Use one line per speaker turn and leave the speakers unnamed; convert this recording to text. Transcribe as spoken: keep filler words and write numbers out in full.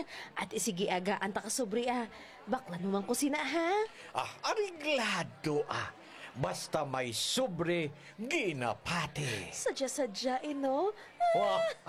At isigi aga anta ka sobre ah. Bakla naman ko sina ha.
Ah, ariglado ah. Basta may sobre, ginapati.
Sadya-sadya, eh, no?
Wah,